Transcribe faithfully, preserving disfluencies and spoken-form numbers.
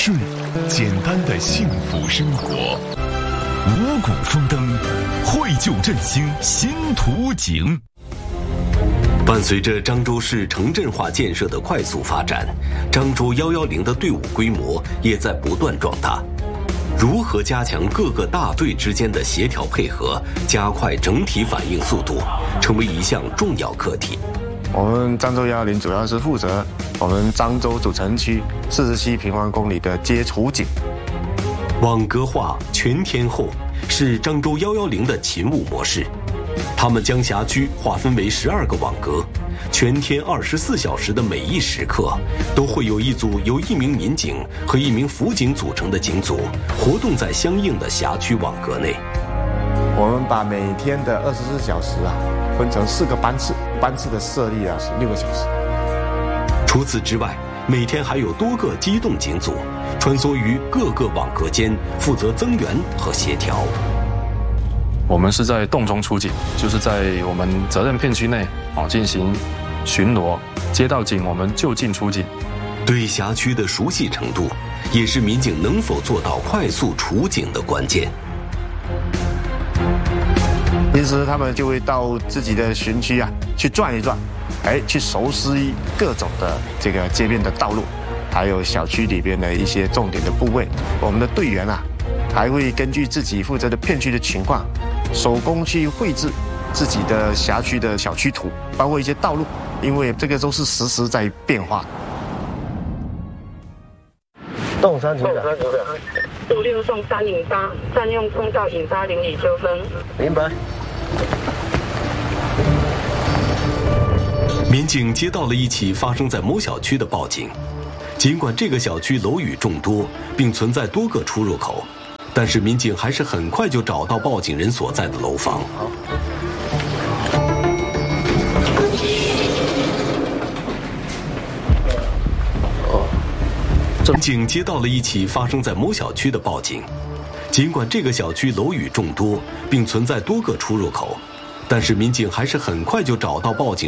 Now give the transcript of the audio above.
顺，简单的幸福生活。五谷丰登，绘就振兴新图景。伴随着漳州市城镇化建设的快速发展，漳州一一零的队伍规模也在不断壮大。如何加强各个大队之间的协调配合，加快整体反应速度，成为一项重要课题。 我们漳州一一零主要是负责我们漳州主城区四十七平方公里的接厨井。 网格化全天候是漳州一一零的勤务模式。他们将辖区划分为十二个网格，全天二十四小时的每一时刻，都会有一组由一名民警和一名辅警组成的警组活动在相应的辖区网格内。 我们把每天的二十四小时啊分成四个班次，班次的设立啊是六个小时。 除此之外，每天还有多个机动警组穿梭于各个网格间，负责增援和协调。 我们是在洞中出警，就是在我们责任片区内啊进行巡逻，接到警我们就近出警。 对辖区的熟悉程度，也是民警能否做到快速除警的关键。 平时他们就会到自己的巡区啊去转一转，哎，去熟悉各种的这个街边的道路，还有小区里边的一些重点的部位。我们的队员啊，还会根据自己负责的片区的情况，手工去绘制自己的辖区的小区图，包括一些道路，因为这个都是实时在变化。 动三组长， 五六送三引发，占用通道引发邻里纠纷。 明白。 民警接到了一起发生在某小区的报警，尽管这个小区楼宇众多，并存在多个出入口，但是民警还是很快就找到报警人所在的楼房。民警接到了一起发生在某小区的报警，尽管这个小区楼宇众多，并存在多个出入口，但是民警还是很快就找到报警